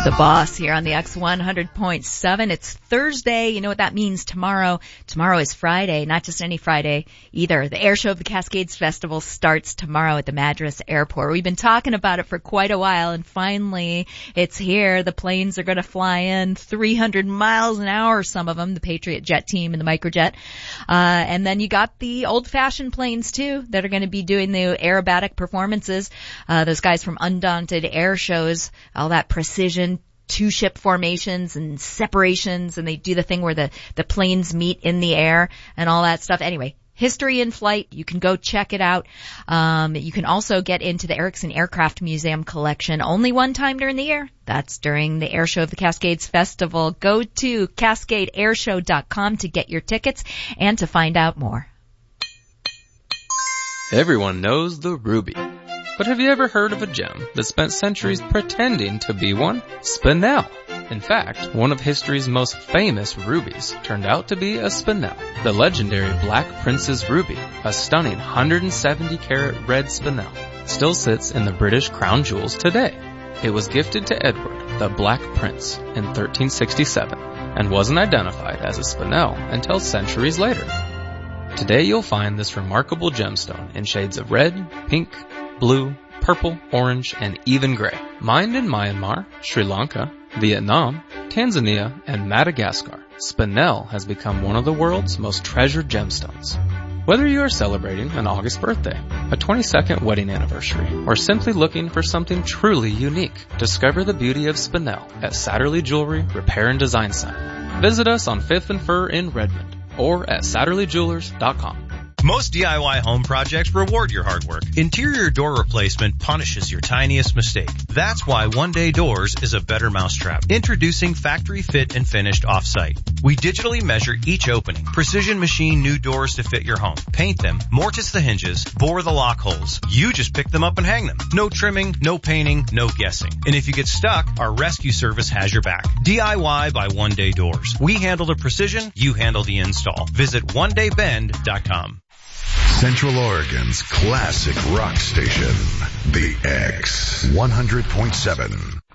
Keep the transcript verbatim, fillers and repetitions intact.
The Boss here on the X one hundred point seven. It's Thursday. You know what that means tomorrow. Tomorrow is Friday, not just any Friday either. The Air Show of the Cascades Festival starts tomorrow at the Madras Airport. We've been talking about it for quite a while, and finally it's here. The planes are going to fly in three hundred miles an hour, some of them, the Patriot jet team and the microjet. Uh, and then you got the old-fashioned planes, too, that are going to be doing the aerobatic performances. Uh, those guys from Undaunted Air Shows, all that precision, two ship formations and separations, and they do the thing where the, the planes meet in the air and all that stuff. Anyway, History in Flight. You can go check it out. Um, you can also get into the Erickson Aircraft Museum collection only one time during the year. That's during the Air Show of the Cascades Festival. Go to cascade air show dot com to get your tickets and to find out more. Everyone knows the ruby. But have you ever heard of a gem that spent centuries pretending to be one? Spinel. In fact, one of history's most famous rubies turned out to be a spinel. The legendary Black Prince's ruby, a stunning one hundred seventy carat red spinel, still sits in the British crown jewels today. It was gifted to Edward, the Black Prince, in thirteen sixty-seven and wasn't identified as a spinel until centuries later. Today you'll find this remarkable gemstone in shades of red, pink, blue, purple, orange, and even gray. Mined in Myanmar, Sri Lanka, Vietnam, Tanzania, and Madagascar, spinel has become one of the world's most treasured gemstones. Whether you are celebrating an August birthday, a twenty-second wedding anniversary, or simply looking for something truly unique, discover the beauty of spinel at Satterley Jewelry Repair and Design Center. Visit us on Fifth and Fir in Redmond or at satterley jewelers dot com. Most D I Y home projects reward your hard work. Interior door replacement punishes your tiniest mistake. That's why One Day Doors is a better mousetrap. Introducing factory fit and finished off-site. We digitally measure each opening, precision machine new doors to fit your home, paint them, mortise the hinges, bore the lock holes. You just pick them up and hang them. No trimming, no painting, no guessing. And if you get stuck, our rescue service has your back. D I Y by One Day Doors. We handle the precision, you handle the install. Visit one day bend dot com. Central Oregon's classic rock station, the X one hundred point seven.